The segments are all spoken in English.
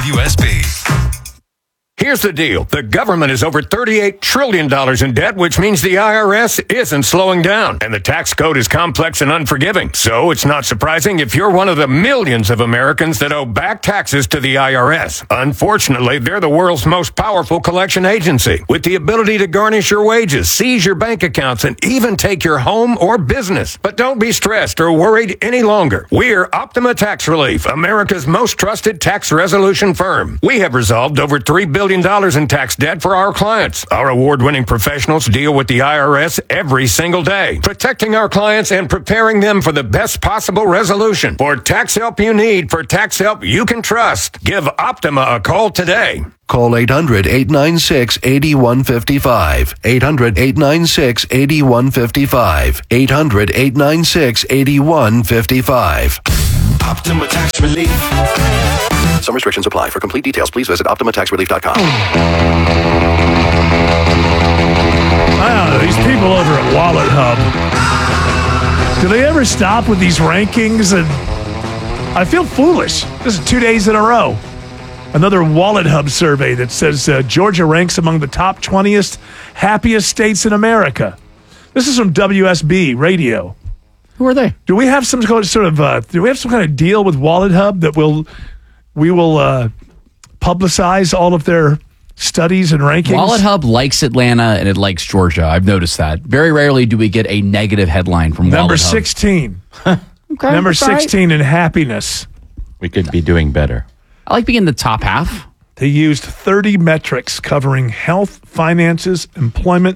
USB. Here's the deal. The government is over $38 trillion in debt, which means the IRS isn't slowing down. And the tax code is complex and unforgiving. So it's not surprising if you're one of the millions of Americans that owe back taxes to the IRS. Unfortunately, they're the world's most powerful collection agency, with the ability to garnish your wages, seize your bank accounts, and even take your home or business. But don't be stressed or worried any longer. We're Optima Tax Relief, America's most trusted tax resolution firm. We have resolved over $3 billion in tax debt for our clients. Our award-winning professionals deal with the IRS every single day, protecting our clients and preparing them for the best possible resolution. For tax help you need, for tax help you can trust, give Optima a call today. Call 800-896-8155. 800-896-8155. 800-896-8155. Optima Tax Relief. Some restrictions apply. For complete details, please visit OptimaTaxRelief.com. These people over at Wallet Hub, do they ever stop with these rankings? And I feel foolish. This is 2 days in a row. Another Wallet Hub survey that says Georgia ranks among the top 20th happiest states in America. This is from WSB Radio. Who are they? Do we have some kind of deal with Wallet Hub that we will publicize all of their studies and rankings? Wallet Hub likes Atlanta and it likes Georgia. I've noticed that. Very rarely do we get a negative headline from Number Wallet Hub. 16. Okay, Number that's all right. 16 in happiness. We could be doing better. I like being in the top half. They used 30 metrics covering health, finances, employment,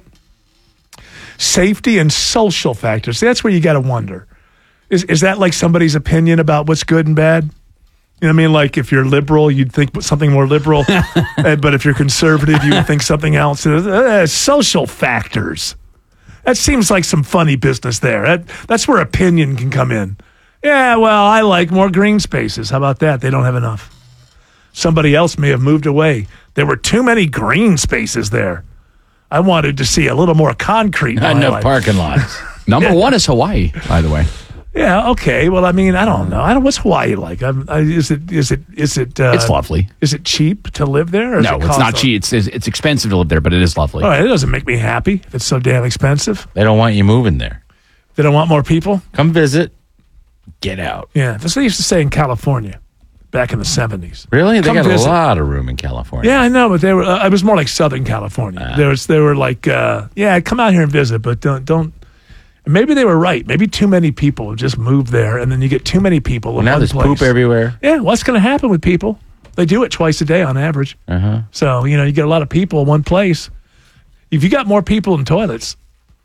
safety, and social factors. That's where you got to wonder. Is that like somebody's opinion about what's good and bad? You know what I mean? Like if you're liberal, you'd think something more liberal. But if you're conservative, you would think something else. Social factors. That seems like some funny business there. That's where opinion can come in. Yeah, well, I like more green spaces. How about that? They don't have enough. Somebody else may have moved away. There were too many green spaces there. I wanted to see a little more concrete. Not enough parking lots. Number one is Hawaii, by the way. Yeah. Okay. Well, I mean, I don't know. What's Hawaii like? Is it? It's lovely. Is it cheap to live there? Or No, it's not cheap. It's expensive to live there, but it is lovely. All right. It doesn't make me happy if it's so damn expensive. They don't want you moving there. They don't want more people. Come visit. Get out. Yeah. That's what they used to say in California back in the 70s. Really? They Come got visit. a lot of room in California. Yeah, I know, but they were. It was more like Southern California. They were like, come out here and visit, but don't. Maybe they were right. Maybe too many people just move there, and then you get too many people in Well, now one there's place. poop everywhere. Yeah, what's going to happen with people? They do it twice a day on average. Uh-huh. So, you get a lot of people in one place. If you got more people in toilets,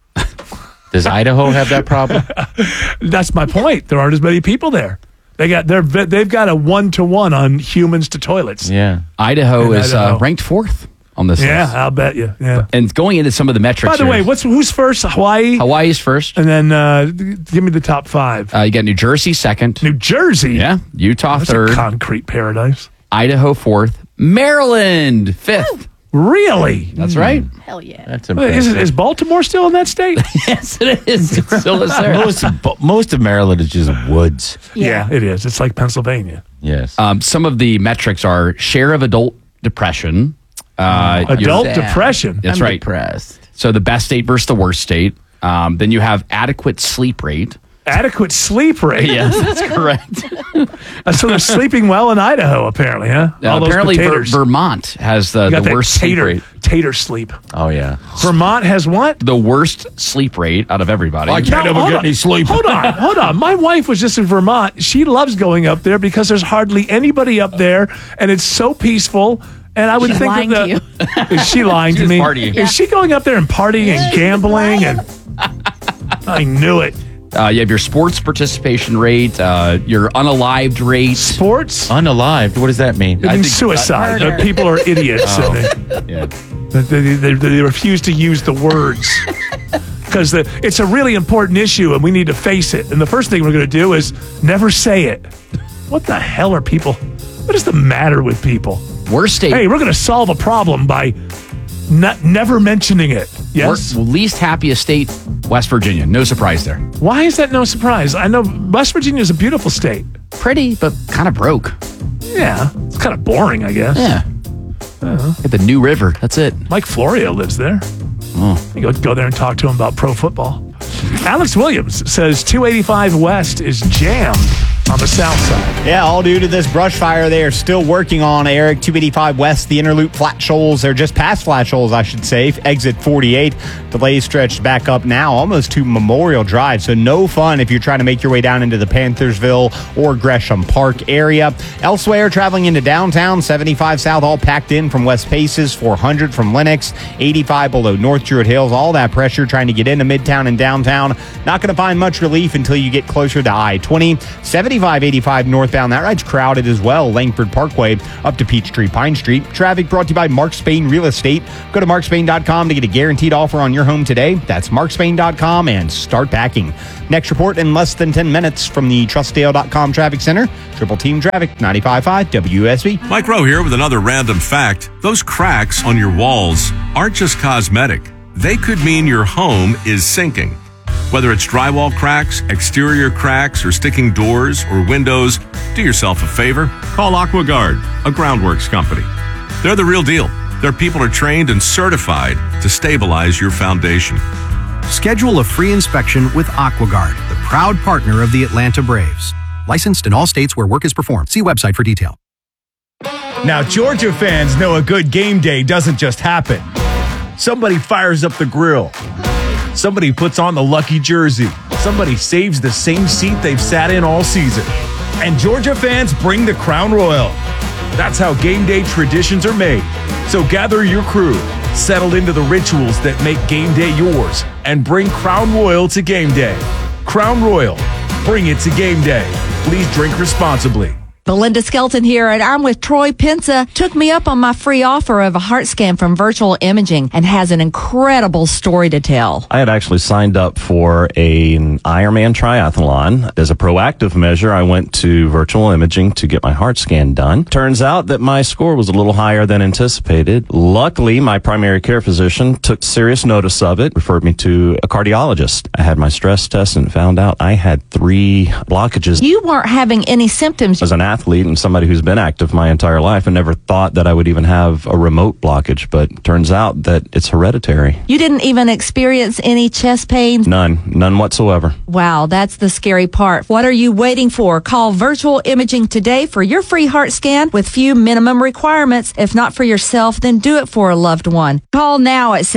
Does Idaho have that problem? that's my point. There aren't as many people there. They've got a 1-to-1 on humans to toilets. Yeah. Idaho is Idaho. Ranked fourth on this Yeah, list. I'll bet you. Yeah. And going into some of the metrics By the way, who's first? Hawaii? Hawaii's first. And then give me the top 5. You got New Jersey second. New Jersey? Yeah. Utah That's third. a concrete paradise. Idaho fourth. Maryland fifth. Really? That's right. Hell yeah. That's Wait, impressive. is Baltimore still in that state? Yes, it is. It still is there. Most of Maryland is just woods. Yeah, it is. It's like Pennsylvania. Yes. Some of the metrics are share of adult depression. Adult sad. depression. That's I'm right. depressed. So the best state versus the worst state. Then you have adequate sleep rate. Adequate sleep rate. Yes, that's correct. So they're sleeping well in Idaho, apparently, huh? All those Apparently, potatoes. Vermont has the You got that worst sleep rate. tater sleep. Oh, yeah. Vermont has what? The worst sleep rate out of everybody. I can't ever hold get on. any sleep. Hold on. My wife was just in Vermont. She loves going up there because there's hardly anybody up there, and it's so peaceful. And I would She's think lying that to you. Is she lying to She's me? partying. Is she going up there and partying and gambling? And I knew it. You have your sports participation rate, your unalived rate. Sports? Unalived? What does that mean? It means suicide. Murder. People are idiots. Oh. And Yeah. they refuse to use the words. Because it's a really important issue and we need to face it. And the first thing we're going to do is never say it. What the hell are people? What is the matter with people? Worst state. Hey, we're going to solve a problem by never mentioning it. Yes? Least happiest state, West Virginia. No surprise there. Why is that no surprise? I know West Virginia is a beautiful state. Pretty, but kind of broke. Yeah. kind of boring, I guess. Yeah. At the New River. That's it. Mike Florio lives there. You go there and talk to him about pro football. Alex Williams says 285 West is jammed on the south side. Yeah, all due to this brush fire they are still working on, Eric. 285 West, the inner loop Flat Shoals. They're just past Flat Shoals, I should say. Exit 48. Delays stretched back up now almost to Memorial Drive. So no fun if you're trying to make your way down into the Panthersville or Gresham Park area. Elsewhere, traveling into downtown, 75 South all packed in from West Paces, 400 from Lenox, 85 below North Druid Hills. All that pressure trying to get into Midtown and downtown. Not going to find much relief until you get closer to I-20. 75-85 northbound. That ride's crowded as well. Langford Parkway up to Peachtree Pine Street. Traffic brought to you by Mark Spain Real Estate. Go to markspain.com to get a guaranteed offer on your home today. That's markspain.com and start packing. Next report in less than 10 minutes from the Trustdale.com Traffic Center. Triple Team Traffic, 95.5 WSB. Mike Rowe here with another random fact. Those cracks on your walls aren't just cosmetic. They could mean your home is sinking. Whether it's drywall cracks, exterior cracks, or sticking doors or windows, do yourself a favor. Call AquaGuard, a groundworks company. They're the real deal. Their people are trained and certified to stabilize your foundation. Schedule a free inspection with AquaGuard, the proud partner of the Atlanta Braves. Licensed in all states where work is performed. See website for detail. Now, Georgia fans know a good game day doesn't just happen. Somebody fires up the grill. Somebody puts on the lucky jersey. Somebody saves the same seat they've sat in all season. And Georgia fans bring the Crown Royal. That's how game day traditions are made. So gather your crew, settle into the rituals that make game day yours, and bring Crown Royal to game day. Crown Royal, bring it to game day. Please drink responsibly. Belinda Skelton here, and I'm with Troy Pensa. Took me up on my free offer of a heart scan from Virtual Imaging and has an incredible story to tell. I had actually signed up for an Ironman triathlon. As a proactive measure, I went to Virtual Imaging to get my heart scan done. Turns out that my score was a little higher than anticipated. Luckily, my primary care physician took serious notice of it, referred me to a cardiologist. I had my stress test and found out I had 3 blockages. You weren't having any symptoms. As an athlete and somebody who's been active my entire life, I never thought that I would even have a remote blockage, but turns out that it's hereditary. You didn't even experience any chest pains? None whatsoever. Wow, that's the scary part. What are you waiting for? Call Virtual Imaging today for your free heart scan with few minimum requirements. If not for yourself, then do it for a loved one. Call now at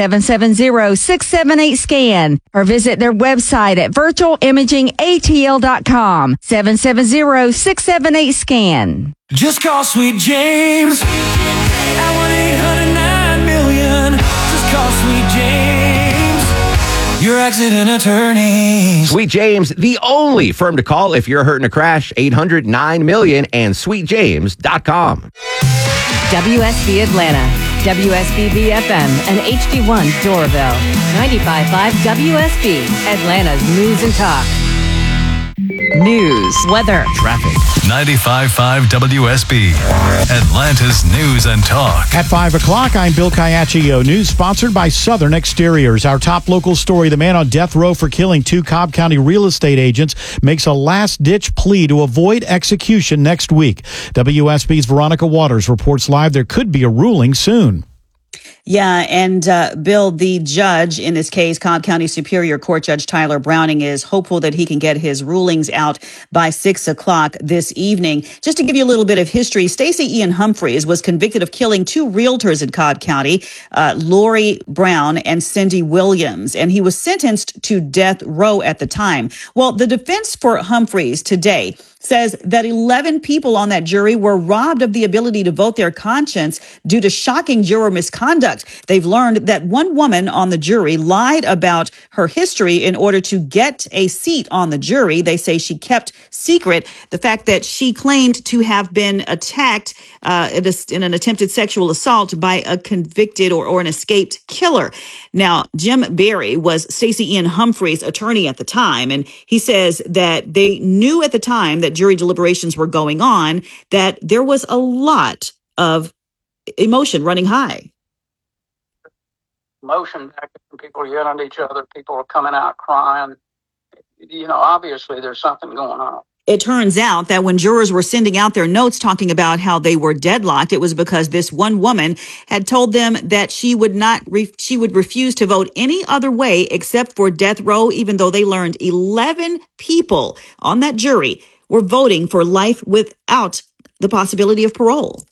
770-678-SCAN or visit their website at virtualimagingatl.com. 770-678-SCAN. Just call Sweet James at 1-800-9-million. Just call Sweet James, your accident attorney. Sweet James, the only firm to call if you're hurt in a crash. 800-9-million and sweetjames.com. WSB Atlanta, WSBB FM, and HD1 Doraville. 95.5 WSB, Atlanta's news and talk. News, weather, traffic. 95.5 WSB, Atlanta's news and talk. At 5 o'clock, I'm Bill Caiaccio. News sponsored by Southern Exteriors. Our top local story, the man on death row for killing 2 Cobb County real estate agents makes a last-ditch plea to avoid execution next week. WSB's Veronica Waters reports live there could be a ruling soon. Yeah, and Bill, the judge in this case, Cobb County Superior Court Judge Tyler Browning, is hopeful that he can get his rulings out by 6 o'clock this evening. Just to give you a little bit of history, Stacey Ian Humphreys was convicted of killing 2 realtors in Cobb County, Lori Brown and Cindy Williams, and he was sentenced to death row at the time. Well, the defense for Humphreys today says that 11 people on that jury were robbed of the ability to vote their conscience due to shocking juror misconduct. They've learned that one woman on the jury lied about her history in order to get a seat on the jury. They say she kept secret the fact that she claimed to have been attacked in an attempted sexual assault by a convicted or an escaped killer. Now, Jim Berry was Stacey Ian Humphreys' attorney at the time, and he says that they knew at the time that jury deliberations were going on, that there was a lot of emotion running high. Emotion back and people yelling at each other, people are coming out crying. You know, obviously there's something going on. It turns out that when jurors were sending out their notes talking about how they were deadlocked, it was because this one woman had told them that she would refuse to vote any other way except for death row, even though they learned 11 people on that jury were voting for life without the possibility of parole.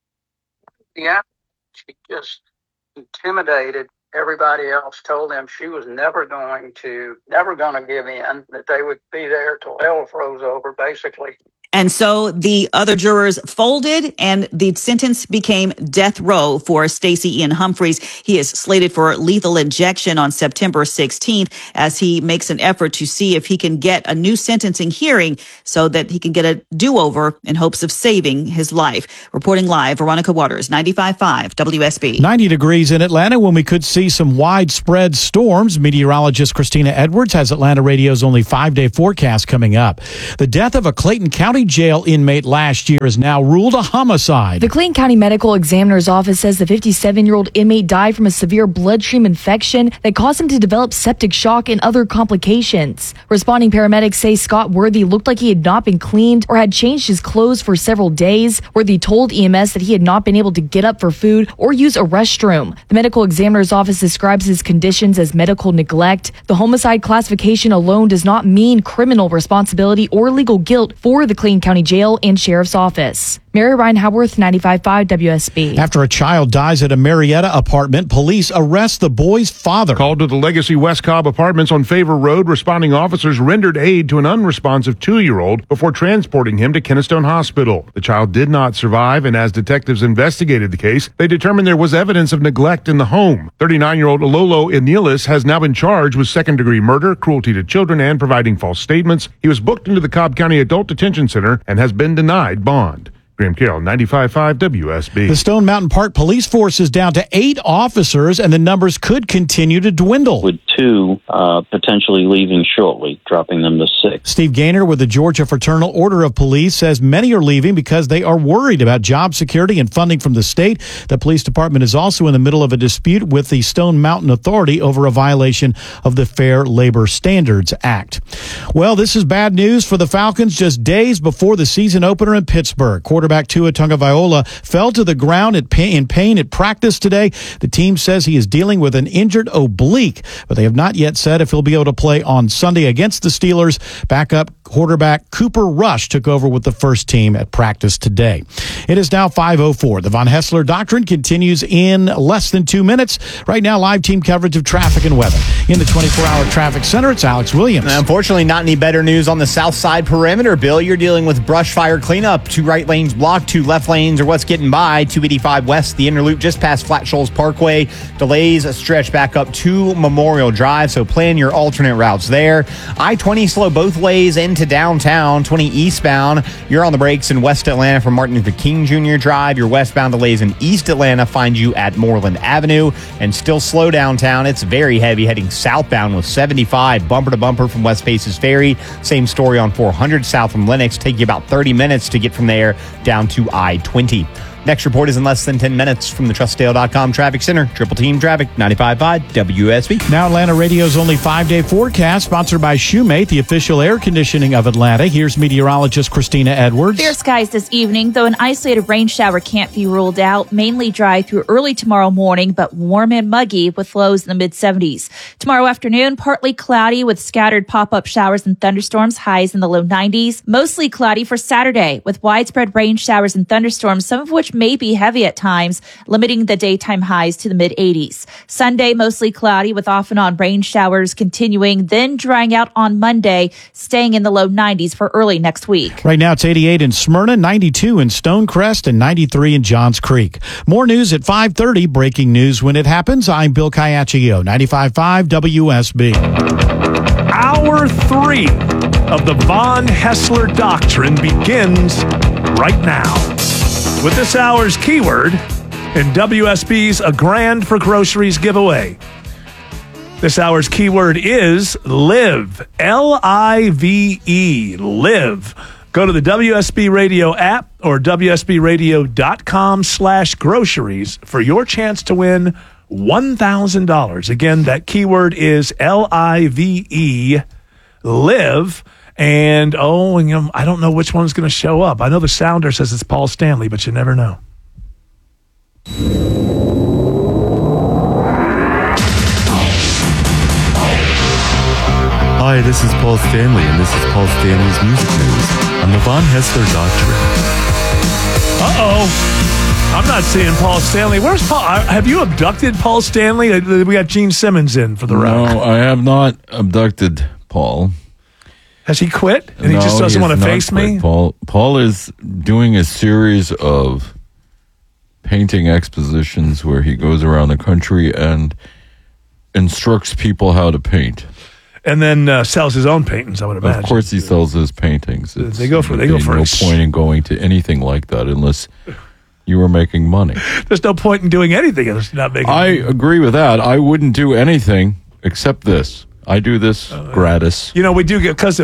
Yeah, she just intimidated everybody else, told them she was never going to give in, that they would be there till hell froze over, basically. And so the other jurors folded, and the sentence became death row for Stacey Ian Humphreys. He is slated for lethal injection on September 16th as he makes an effort to see if he can get a new sentencing hearing so that he can get a do-over in hopes of saving his life. Reporting live, Veronica Waters, 95.5 WSB. 90 degrees in Atlanta when we could see some widespread storms. Meteorologist Christina Edwards has Atlanta Radio's only 5-day forecast coming up. The death of a Clayton County jail inmate last year is now ruled a homicide. The Clayton County Medical Examiner's Office says the 57-year-old inmate died from a severe bloodstream infection that caused him to develop septic shock and other complications. Responding paramedics say Scott Worthy looked like he had not been cleaned or had changed his clothes for several days. Worthy told EMS that he had not been able to get up for food or use a restroom. The Medical Examiner's Office describes his conditions as medical neglect. The homicide classification alone does not mean criminal responsibility or legal guilt for the Clayton County Jail and Sheriff's Office. Mary Ryan Howarth, 95.5 WSB. After a child dies at a Marietta apartment, police arrest the boy's father. Called to the Legacy West Cobb Apartments on Favor Road, responding officers rendered aid to an unresponsive 2-year-old before transporting him to Kennestone Hospital. The child did not survive, and as detectives investigated the case, they determined there was evidence of neglect in the home. 39-year-old Ololo Enilis has now been charged with second-degree murder, cruelty to children, and providing false statements. He was booked into the Cobb County Adult Detention Center and has been denied bond. Graham Carroll, 95.5 WSB. The Stone Mountain Park police force is down to 8 officers, and the numbers could continue to dwindle. With 2 potentially leaving shortly, dropping them to 6. Steve Gaynor with the Georgia Fraternal Order of Police says many are leaving because they are worried about job security and funding from the state. The police department is also in the middle of a dispute with the Stone Mountain Authority over a violation of the Fair Labor Standards Act. Well, this is bad news for the Falcons just days before the season opener in Pittsburgh. Quarterback Tua Tagovailoa fell to the ground in pain at practice today. The team says he is dealing with an injured oblique, but they have not yet said if he'll be able to play on Sunday against the Steelers. Backup quarterback Cooper Rush took over with the first team at practice today. It is now 5:04. The Von Hessler Doctrine continues in less than 2 minutes. Right now, live team coverage of traffic and weather. In the 24-hour traffic center, it's Alex Williams. Unfortunately, not any better news on the south side perimeter, Bill. You're dealing with brush fire cleanup. 2 right lanes blocked, 2 left lanes are what's getting by. 285 west, the inner loop just past Flat Shoals Parkway. Delays stretch back up to Memorial Drive, so plan your alternate routes there. I-20 slow both ways into downtown. 20 eastbound, you're on the brakes in West Atlanta from Martin Luther King Jr. Drive. Your westbound delays in East Atlanta find you at Moreland Avenue, and still slow downtown. It's very heavy heading southbound with 75 bumper to bumper from West Paces Ferry. Same story on 400 south from Lenox. Take you about 30 minutes to get from there down to I-20. Next report is in less than 10 minutes from the TrustDale.com Traffic Center. Triple Team Traffic, 95.5 WSB. Now Atlanta Radio's only 5-day forecast, sponsored by Shoemate, the official air conditioning of Atlanta. Here's meteorologist Christina Edwards. Clear skies this evening, though an isolated rain shower can't be ruled out. Mainly dry through early tomorrow morning, but warm and muggy with lows in the mid-70s. Tomorrow afternoon, partly cloudy with scattered pop-up showers and thunderstorms, highs in the low 90s. Mostly cloudy for Saturday with widespread rain showers and thunderstorms, some of which may be heavy at times, limiting the daytime highs to the mid-80s. Sunday, mostly cloudy with off and on rain showers continuing, then drying out on Monday, staying in the low 90s for early next week. Right now, it's 88 in Smyrna, 92 in Stonecrest, and 93 in Johns Creek. More news at 5:30. Breaking news when it happens. I'm Bill Caiaccio, 95.5 WSB. Hour 3 of the Von Hessler Doctrine begins right now. With this hour's keyword in WSB's A Grand for Groceries giveaway. This hour's keyword is live. L-I-V-E. Live. Go to the WSB Radio app or WSBRadio.com/groceries for your chance to win $1,000. Again, that keyword is L-I-V-E. Live. And I don't know which one's going to show up. I know the sounder says it's Paul Stanley, but you never know. Hi, this is Paul Stanley, and this is Paul Stanley's Music News on the Von Hessler Doctrine. I'm not seeing Paul Stanley. Where's Paul? Have you abducted Paul Stanley? We got Gene Simmons in for the round. No, I have not abducted Paul. Has he quit? And he just doesn't want to face me? Paul is doing a series of painting expositions where he goes around the country and instructs people how to paint. And then sells his own paintings, I would imagine. Of course he sells his paintings. They go for no it. point in going to anything like that unless you were making money. There's no point in doing anything if it's not making money. I agree with that. I wouldn't do anything except this. I do this gratis. We do give you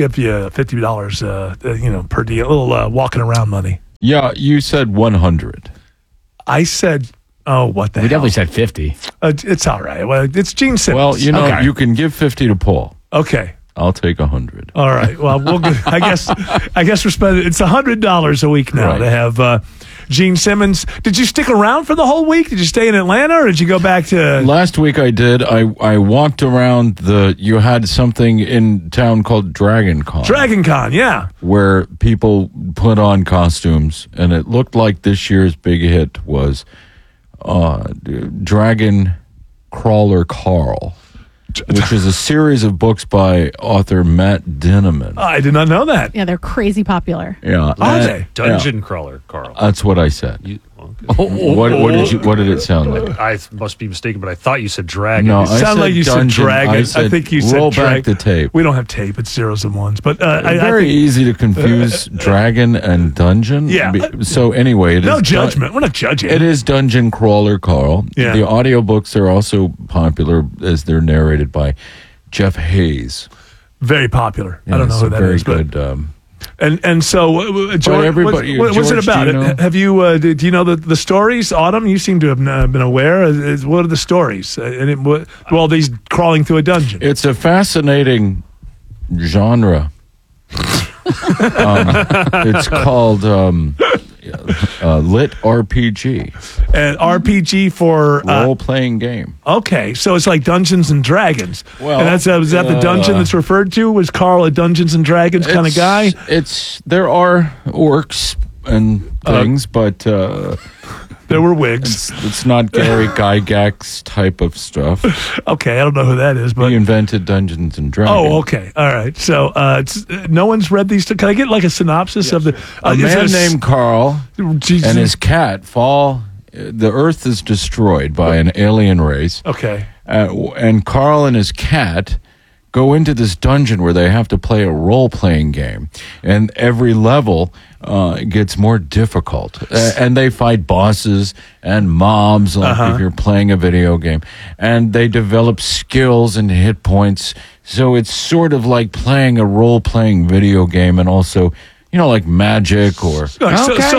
$50, per deal, a little walking around money. Yeah, you said 100. I said, what the hell? We definitely said 50. It's all right. Well, it's Gene Simmons. Well, you can give 50 to Paul. Okay. I'll take 100. All right. Well, I guess we're spending. It's $100 a week now to have Gene Simmons. Did you stick around for the whole week? Did you stay in Atlanta, or did you go back to? Last week I did. I walked around you had something in town called Dragon Con. Dragon Con, yeah. Where people put on costumes, and it looked like this year's big hit was Dragon Crawler Carl, which is a series of books by author Matt Dinneman. I did not know that. Yeah, they're crazy popular. Yeah, are they? Dungeon Crawler Carl. That's what I said. What did it sound like? I must be mistaken, but I thought you said dragon. No, It sounded like you said dragon. I think you said roll dragon. back the tape. We don't have tape. It's zeros and ones. But very easy to confuse dragon and dungeon. Yeah. So anyway, No judgment. We're not judging. It is Dungeon Crawler Carl. Yeah. The audiobooks are also popular as they're narrated by Jeff Hayes. Very popular. I don't know who that very is. But good. And so, George, what's it about? do you know? Have you? Do you know the stories? Autumn, you seem to have been aware. What are the stories? These crawling through a dungeon. It's a fascinating genre. It's called Lit RPG. An RPG for role-playing game. Okay, so it's like Dungeons and Dragons. Well, and is that the dungeon that's referred to? Was Carl a Dungeons and Dragons kind of guy? There are orcs and things, but there were wigs. It's not Gary Gygax type of stuff. Okay, I don't know who that is, but he invented Dungeons and Dragons. Oh, okay, all right. So no one's read these. Can I get like a synopsis of the? A man named Carl and his cat fall. The Earth is destroyed by an alien race. Okay, and Carl and his cat go into this dungeon where they have to play a role-playing game, and every level gets more difficult, and they fight bosses and mobs like if you're playing a video game, and they develop skills and hit points. So it's sort of like playing a role-playing video game, and also like Magic or So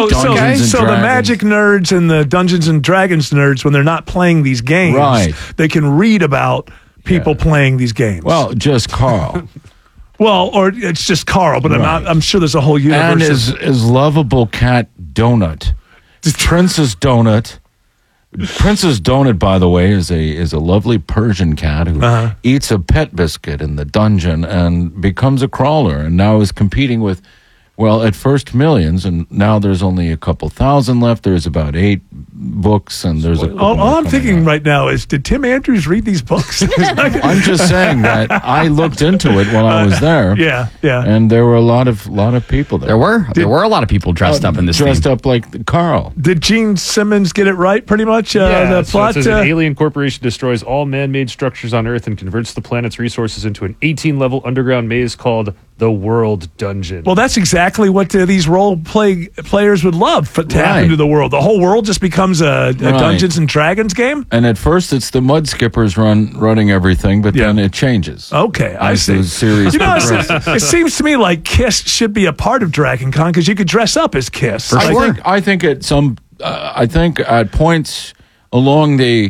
the Magic nerds and the Dungeons and Dragons nerds, when they're not playing these games, they can read about people playing these games. Well, just Carl. Well, or it's just Carl, but I'm sure there's a whole universe. And his lovable cat Donut, Princess Donut. Princess Donut, by the way, is a lovely Persian cat who eats a pet biscuit in the dungeon and becomes a crawler, and now is competing with. Well, at first millions, and now there's only a couple thousand left. There's about 8 books, and there's a. All I'm thinking right now is, did Tim Andrews read these books? I'm just saying that I looked into it while I was there. Yeah. And there were a lot of people there. There were a lot of people dressed up in this. Dressed up like Carl. Did Gene Simmons get it right? Pretty much. The plot. So it says an alien corporation destroys all man-made structures on Earth and converts the planet's resources into an 18-level underground maze called the World Dungeon. Well, that's exactly what these role-play players would love to happen into the world. The whole world just becomes a Dungeons and Dragons game. And at first, it's the Mud Skippers running everything, but then it changes. Okay, I see. The series it seems to me like Kiss should be a part of Dragon Con because you could dress up as Kiss. I think at points along the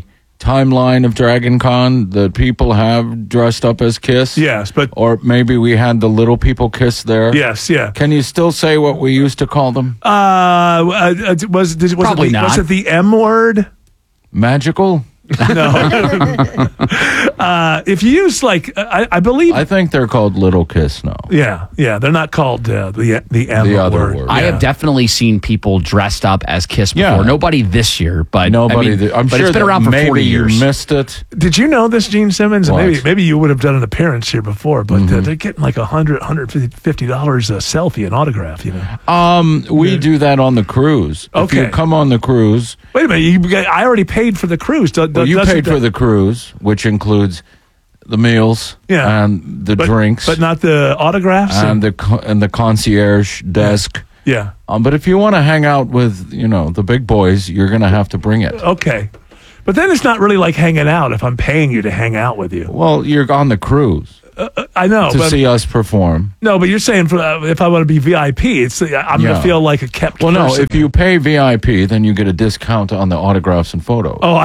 timeline of Dragon Con that people have dressed up as Kiss? Yes, but or maybe we had the little people Kiss there. Yes, yeah. Can you still say what we used to call them? Was it the M word? Magical? No. If you use I believe. I think they're called Little Kiss now. Yeah, they're not called the M The other word. word. I have definitely seen people dressed up as Kiss before. Yeah. Nobody this year, but Nobody. I'm sure it's been that around for maybe 40 years. You missed it. Did you know this, Gene Simmons? What? Maybe you would have done an appearance here before, but they're getting like $150 a selfie, an autograph. You know. We do that on the cruise. If Okay. you come on the cruise. Wait a minute, I already paid for the cruise. You paid for the cruise, which includes the meals and the drinks, but not the autographs and the concierge desk. Yeah. But if you want to hang out with the big boys, you're going to have to bring it. Okay. But then it's not really like hanging out if I'm paying you to hang out with you. Well, you're on the cruise. I know. To but, see us perform. No, but you're saying if I want to be VIP, I'm going to feel like a kept Well, person. no, if you pay VIP, then you get a discount on the autographs and photos. Oh,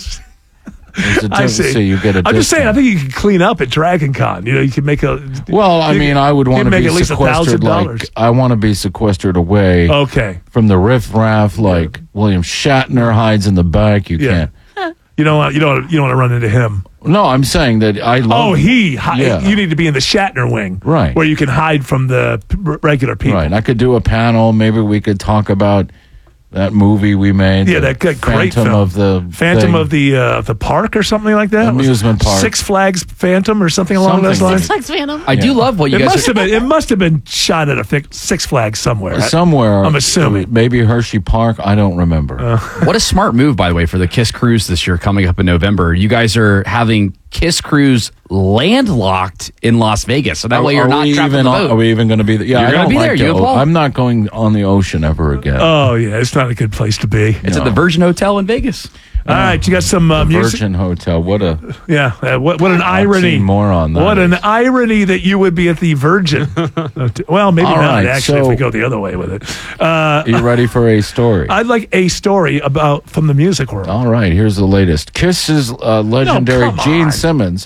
I see. So you get a I'm just saying, I discount. think you can clean up at Dragon Con. You can make a. Well, I mean, I would want to make be at least sequestered. $1,000. I want to be sequestered away. Okay. From the riffraff, like William Shatner hides in the back. You can't. You don't want to run into him. No, I'm saying that I love. You need to be in the Shatner wing, Right. where you can hide from the regular people. Right. I could do a panel. Maybe we could talk about that movie we made. Yeah, that great Phantom film. of the Phantom thing. of the park or something like that. Amusement park. Six Flags Phantom or something along those Something lines. like Six Flags Phantom. I do love what you guys are. It must have been shot at a Six Flags somewhere. Somewhere. I'm assuming. Maybe Hershey Park. I don't remember. What a smart move, by the way, for the Kiss Cruise this year coming up in November. You guys are having Kiss Cruise landlocked in Las Vegas, so that way you're not trapped in the boat. Are we even going to be there? Yeah, You're I gonna don't be like there, the you and o- Paul. I'm not going on the ocean ever again. Oh yeah, it's not a good place to be. It's at the Virgin Hotel in Vegas. All right, you got some music. Virgin Hotel. What a What an irony. more on that. What an irony that you would be at the Virgin. Well, maybe All not right, actually if so- we go the other way with it. Are you ready for a story? I'd like a story from the music world. All right, here's the latest. Kiss's legendary come Gene on. Simmons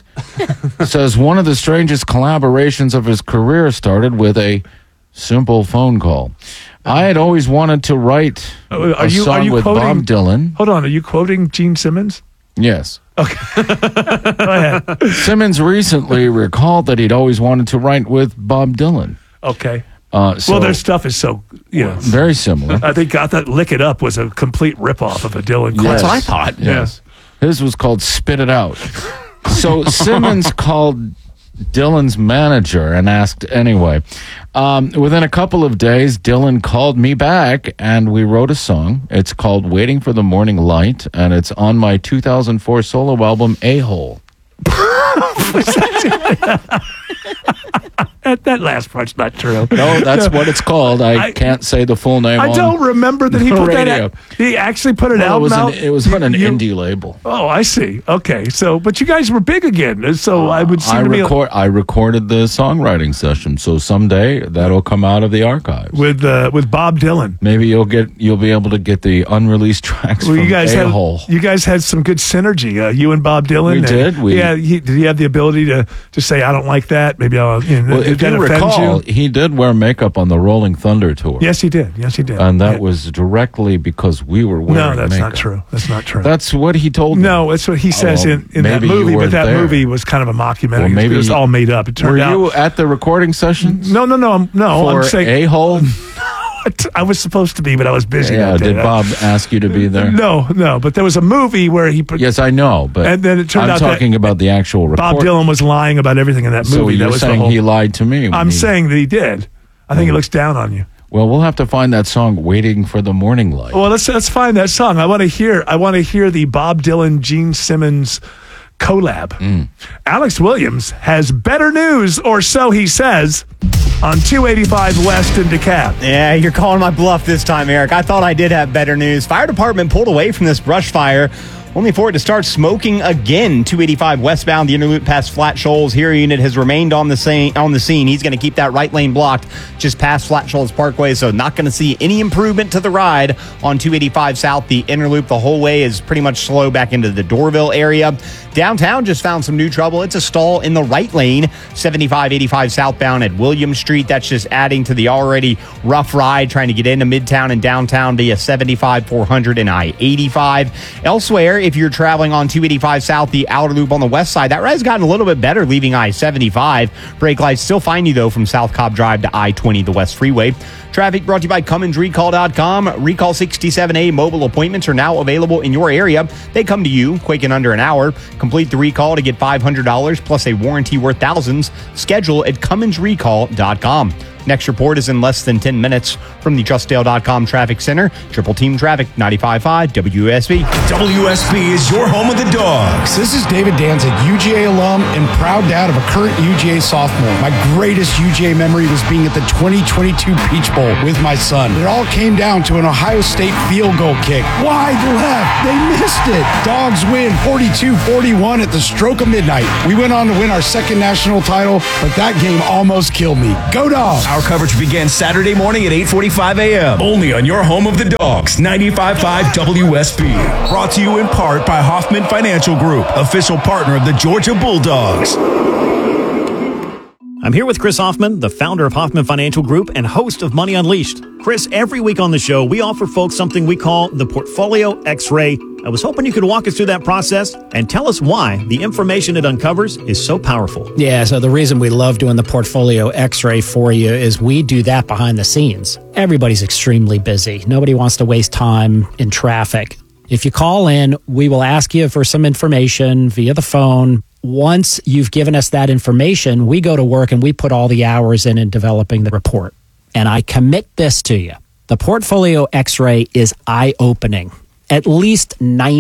says one of the strangest collaborations of his career started with a simple phone call. I had always wanted to write a song with Bob Dylan. Hold on, are you quoting Gene Simmons? Yes. Okay. Go ahead. Simmons recently recalled that he'd always wanted to write with Bob Dylan. Okay. So well, their stuff is so very similar. I think "Got That Lick It Up" was a complete ripoff of a Dylan. Yes. That's what I thought. Yes. His was called Spit It Out. So Simmons called Dylan's manager and asked anyway. Within a couple of days, Dylan called me back and we wrote a song. It's called Waiting for the Morning Light, and it's on my 2004 solo album, A-Hole. That last part's not true. No, that's what it's called. I can't say the full name. I on don't remember that he the put that radio. out. He actually put it out. It was on an indie label. Oh, I see. Okay, so but you guys were big again. So I would seem I to be recorded the songwriting session, so someday that'll come out of the archives with Bob Dylan. Maybe you'll be able to get the unreleased tracks Well, from you guys A-Hole. had some good synergy. You and Bob Dylan. We did. Did he have the ability to say I don't like that? Maybe I'll. Well, if that you offends recall, he did wear makeup on the Rolling Thunder tour. Yes, he did. Yes, he did. And that was directly because we were wearing No, that's makeup. not true. That's not true. That's what he told me. No, that's what he says well, in that maybe you movie. But weren't that there. movie was kind of a mockumentary. Well, maybe it was you- all made up. It turned Were out. you at the recording sessions? No. For I'm saying A-Hole? I was supposed to be, but I was busy. Yeah, that day. did Bob ask you to be there? No. But there was a movie where he put. Yes, I know, but And then it turned I'm out that talking about the actual report. Bob Dylan was lying about everything in that movie. So that you're was the saying whole, he lied to me? when I'm he- saying that he did. I think he looks down on you. Well, we'll have to find that song, "Waiting for the Morning Light." Well, let's find that song. I want to hear the Bob Dylan Gene Simmons collab. Alex Williams has better news, or so he says, on 285 West in DeKalb. Yeah, you're calling my bluff this time, Eric. I thought I did have better news. Fire department pulled away from this brush fire Only for it to start smoking again. 285 westbound, the inner loop past Flat Shoals. Here unit has remained on the scene. He's going to keep that right lane blocked just past Flat Shoals Parkway, so not going to see any improvement to the ride on 285 south. The inner loop the whole way is pretty much slow back into the Dorville area. Downtown just found some new trouble. It's a stall in the right lane, 75-85 southbound at William Street. That's just adding to the already rough ride trying to get into Midtown and downtown via 75, 400, and I-85. Elsewhere, if you're traveling on 285 south, the outer loop on the west side, that ride's gotten a little bit better, leaving I-75. Brake lights still find you, though, from South Cobb Drive to I-20, the West Freeway. Traffic brought to you by CummonsRecall.com. Recall 67A mobile appointments are now available in your area. They come to you quick in under an hour. Complete the recall to get $500 plus a warranty worth thousands. Schedule at CummonsRecall.com. Next report is in less than 10 minutes from the Trustdale.com Traffic Center. Triple Team Traffic, 95.5 WSB. WSB is your home of the Dogs. This is David Danzig, UGA alum and proud dad of a current UGA sophomore. My greatest UGA memory was being at the 2022 Peach Bowl with my son. It all came down to an Ohio State field goal kick. Wide left. They missed it. Dogs win 42-41 at the stroke of midnight. We went on to win our second national title, but that game almost killed me. Go Dogs! Our coverage begins Saturday morning at 8:45 a.m. Only on your home of the Dogs, 95.5 WSB. Brought to you in part by Hoffman Financial Group, official partner of the Georgia Bulldogs. I'm here with Chris Hoffman, the founder of Hoffman Financial Group and host of Money Unleashed. Chris, every week on the show, we offer folks something we call the Portfolio X-Ray. I was hoping you could walk us through that process and tell us why the information it uncovers is so powerful. Yeah, so the reason we love doing the Portfolio X-Ray for you is we do that behind the scenes. Everybody's extremely busy. Nobody wants to waste time in traffic. If you call in, we will ask you for some information via the phone. Once you've given us that information, we go to work and we put all the hours in developing the report. And I commit this to you. The Portfolio X-Ray is eye-opening. At least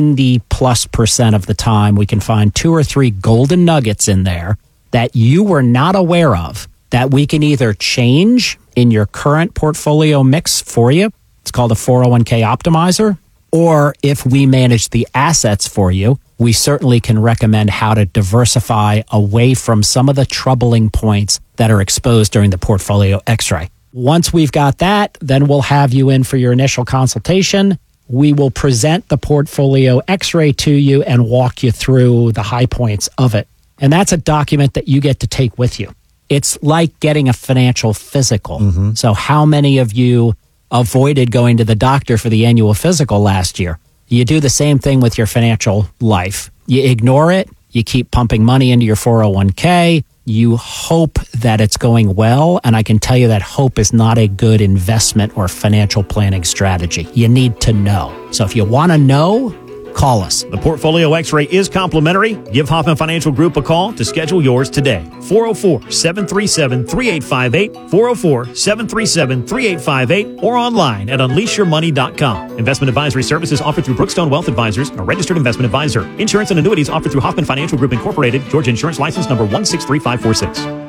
90+% of the time, we can find 2 or 3 golden nuggets in there that you were not aware of that we can either change in your current portfolio mix for you. It's called a 401k optimizer. Or if we manage the assets for you, we certainly can recommend how to diversify away from some of the troubling points that are exposed during the Portfolio X-ray. Once we've got that, then we'll have you in for your initial consultation. We will present the Portfolio X-ray to you and walk you through the high points of it. And that's a document that you get to take with you. It's like getting a financial physical. Mm-hmm. So how many of you avoided going to the doctor for the annual physical last year? You do the same thing with your financial life. You ignore it. You keep pumping money into your 401k. You hope that it's going well. And I can tell you that hope is not a good investment or financial planning strategy. You need to know. So if you want to know, call us. The Portfolio X-Ray is complimentary. Give Hoffman Financial Group a call to schedule yours today. 404-737-3858, 404-737-3858, or online at unleashyourmoney.com. Investment advisory services offered through Brookstone Wealth Advisors, a registered investment advisor. Insurance and annuities offered through Hoffman Financial Group Incorporated, Georgia Insurance License number 163546.